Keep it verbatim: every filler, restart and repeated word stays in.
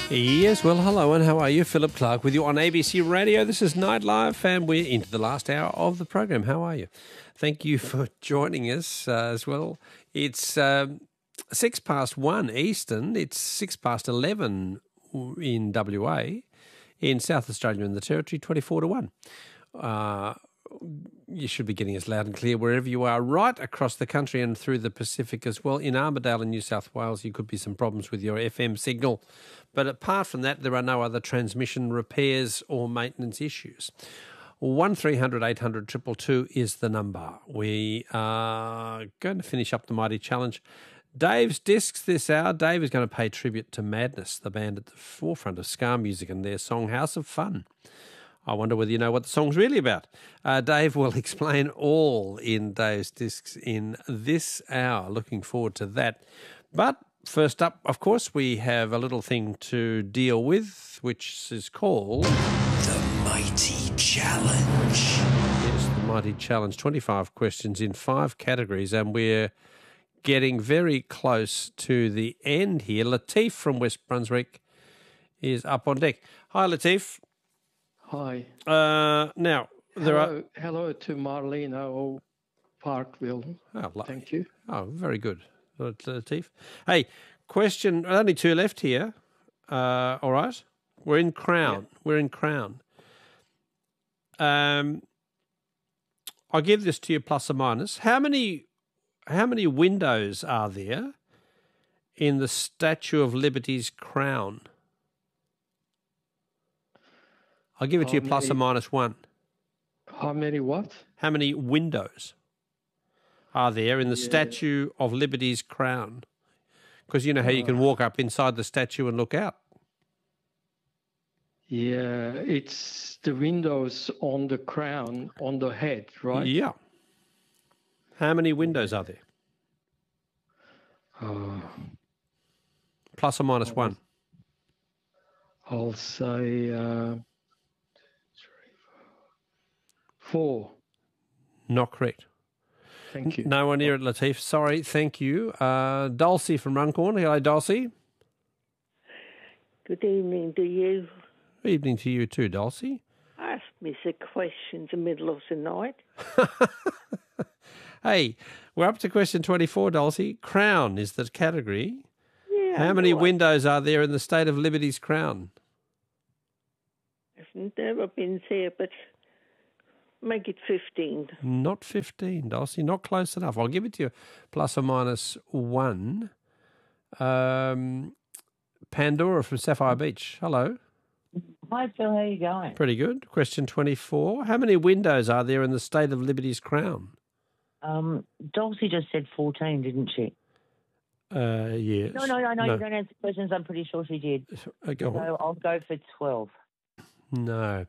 Yes, well, hello and how are you? Philip Clark with you on A B C Radio. This is Night Live and we're into the last hour of the program. How are you? Thank you for joining us uh, as well. It's um, six past one Eastern. It's six past eleven in W A. In South Australia and the Territory, twenty-four to one. Uh, you should be getting us loud and clear wherever you are, right across the country and through the Pacific as well. In Armidale in New South Wales, you could be some problems with your F M signal. But apart from that, there are no other transmission repairs or maintenance issues. one three hundred eight hundred two two two is the number. We are going to finish up the Mighty Challenge. Dave's Discs this hour. Dave is going to pay tribute to Madness, the band at the forefront of ska music, and their song House of Fun. I wonder whether you know what the song's really about. Uh, Dave will explain all in Dave's Discs in this hour. Looking forward to that. But first up, of course, we have a little thing to deal with, which is called... The Mighty Challenge. Yes, the Mighty Challenge. twenty-five questions in five categories, and we're getting very close to the end here. Latif from West Brunswick is up on deck. Hi, Latif. Hi. Uh, now, there hello, are... hello to Marlena Parkville. Oh, lo- Thank you. Oh, very good, Latif. Hey, question, only two left here. Uh, all right. We're in Crown. Yeah. We're in Crown. Um, I'll give this to you plus or minus. How many, how many windows are there in the Statue of Liberty's crown? I'll give it How to you plus many- or minus one. How many what? How many windows are there in the Yeah. Statue of Liberty's crown? Because you know how you can walk up inside the statue and look out. Yeah, it's the windows on the crown, on the head, right? Yeah. How many windows are there? Uh, Plus or minus one. I'll say uh, four. Not correct. Thank you. No one near it, Latif. Sorry, thank you. Uh, Dulcie from Runcorn. Hello, Dulcie. Good evening to you. Evening to you too, Dulcie. Ask me the questions in the middle of the night. Hey, we're up to question twenty-four, Dulcie. Crown is the category. Yeah, How many right. windows are there in the State of Liberty's crown? I've never been there, but make it fifteen. Not fifteen, Dulcie. Not close enough. I'll give it to you plus or minus one. Um, Pandora from Sapphire Beach. Hello. Hi, Phil. How you going? Pretty good. Question twenty-four. How many windows are there in the State of Liberty's crown? Um, Dulcie just said fourteen, didn't she? Uh, yes. No, no, no, no, You don't answer questions. I'm pretty sure she did. Uh, go on. So I'll go for twelve. No.